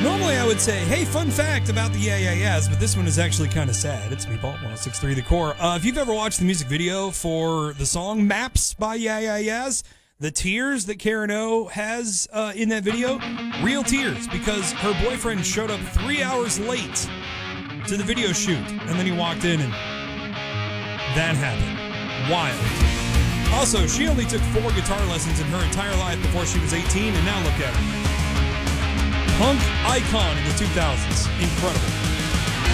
Normally I would say, hey, fun fact about the Yeah Yeah Yeahs, but this one is actually kind of sad. It's Meatball, 106.3 The Core. If you've ever watched the music video for the song Maps by Yeah Yeah Yeahs, the tears that Karen O has in that video, real tears, because her boyfriend showed up 3 hours late to the video shoot, and then he walked in and that happened. Wild. Also, she only took 4 guitar lessons in her entire life before she was 18, and now look at her. Punk icon in the 2000s. Incredible.